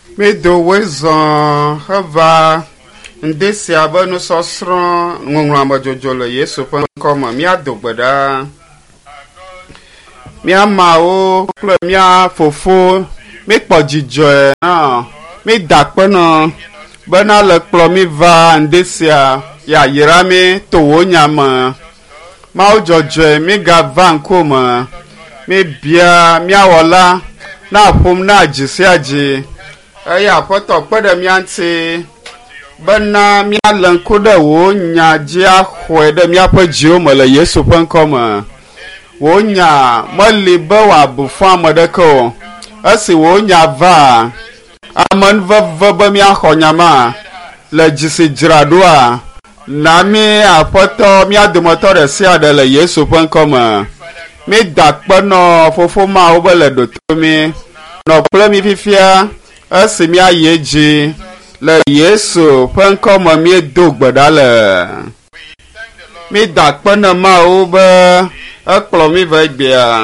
Me do wezon hava ndesi abanu sosron ngongwa majojolo Yesu pen koma mi adogbada mi amao kle mi afofo mi pojijo na mi dakpena bana le kplo mi va ndesi ya yira mi to wonyama ma ojojo mi ga van koma mi bia mi awola na pom na ajisi aji aya poto pede mi anti bana mi alan koda wo nya ji ahwe de mi apajio mole Yesu pen koma wo nya mole ba wa bufu amadako asi wo nya va aman va ba mi ahonyama la jisi jiradoa na mi apoto mi adumoto si adele Yesu pen koma mi dakpono fofo ma obele do to mi no plemi fifia asi mi ayeji le Yesu pen koma mi dogbada le mi dakpono ma obe akplo mi va gbia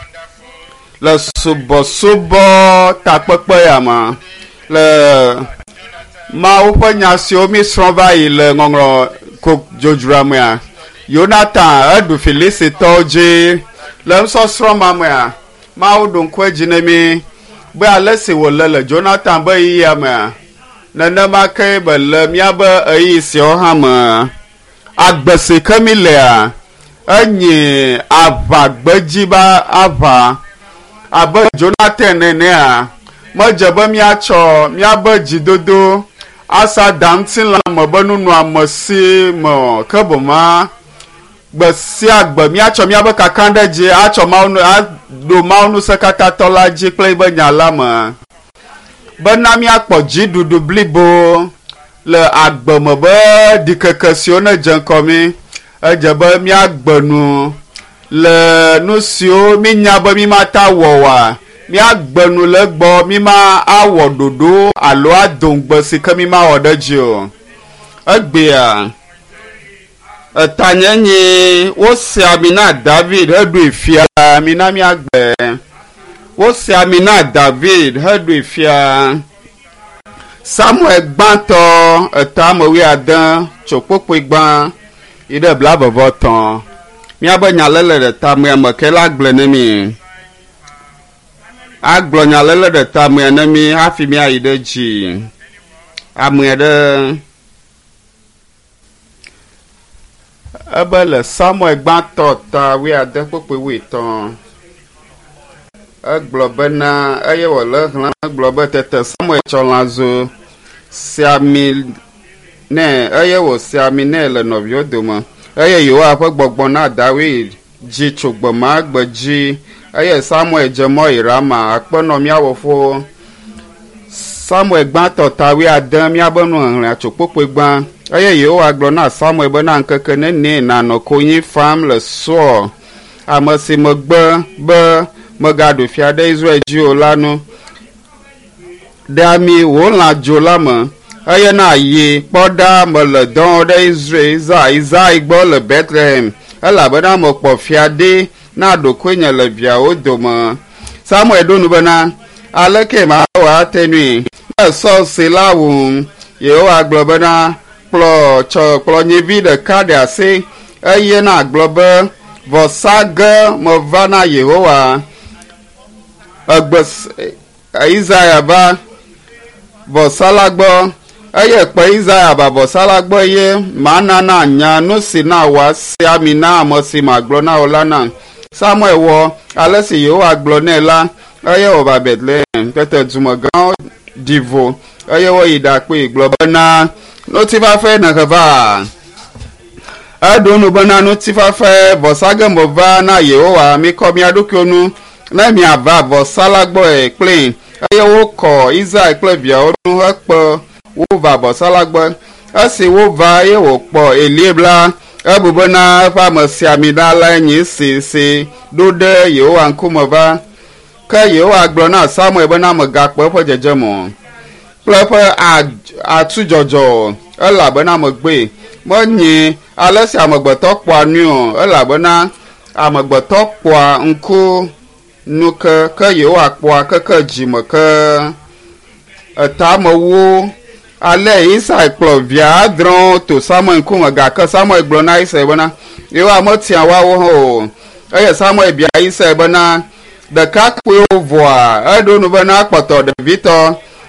le subo takpekpe ya ma le ma ope nyasio mi srova ile ngongro ko jojramia Jonathan edu Felicito je le so sroma ma odun kwaji na mi be alesi wolele Jonathan be yi ma nana ma kai belle mi aba ayi si o ha ma agbese kamile anyi avagbaji ba ava aba Jonathan ne a mo jeba mi acho mi aba jidodo asa dancing la mo banu nu amosi mo kaboma gbesi agba mi acho mi aba kakanda je acho maunu do maunu sekata tola je play ba nyala ma bana mi akpoji dudu blibo le agba mo ba dikekesio na jankomi ejeba mi agbanu le nusio mi nyaba mi mata wowa mi agbanu le gbo mi ma awododo alo adongbo sikami ma odajo agbea tanyenye wo se amina David hedu ifia mina mi agbe wo se amina David hedu ifia Samuel gbanto tamowi adan chopopo igban ide bla bobo ton mi abanya lele de tamu makela agble nemi aglonya lele de tamu nemi hafi mi aideji amuede abele Samuel gbanto ta wi ade popo wi ton aglobena aye wole hlan aglobe tete Samuel cholanzo siami ne aye wo siami ne le novio doma aye yo apo gbogbo na David ji chugbo ma gbaji aye Samuel jemo irama apono mi awofo Samuel gbanto ta wi adan mi abonu rin achopopo gban aye yo aglo na Samuel bana nkeke ne na no koyin fam le so amasi mogba ba mogado fiade Israel ji olanu dami wo la jolama aye na ye poda mole don de Israel za igbo le Bethlehem ala bana mo po fiade na do kwenya le bia odoma Samuel donu bana aleke ma wa tenui na so silawu ye o aglobana plo nyevi de kade ase aye na aglobe vosaga mo vana Yehowa agbes Isaiah ba vosalagbo aye pe Isaiah ba vosalagbo ye mana na nya no si na wa si amina amosi maglo na olana Samuel wo alesi Yehowa aglo nela aye o ba Bethlehem tete zumogan divo aye wo idape globana no ti fa fe na kava adonu bana no ti fa fe vosaga mo va na Yehowa mi ko mi adokionu na mi aba vosalagbo clean aye wo ko Isaiah plebia onu apo wo va vosalagbo asi wo va aye wo po eliebla abubona fa mo si amida la yin si dode Yehowa nkumo va ka Yehowa aglo na Samuel bana mo gapo po jejemo plepe atujojo ela bana mo gbe mo yin alesi amogboto po anu ela bana amogboto po nku nuka ka Yehowa po akaka jimo ka etamewo ale Isa kplɔ via adrɔ̃ to Samuel ŋkume gake Samuel gblɔ na Isa bena yewo ametia woawo hã o eye Samuel bia Isa bena ɖekakpuiwo vɔa eɖo nu bena kpɔtɔ ɖevitɔ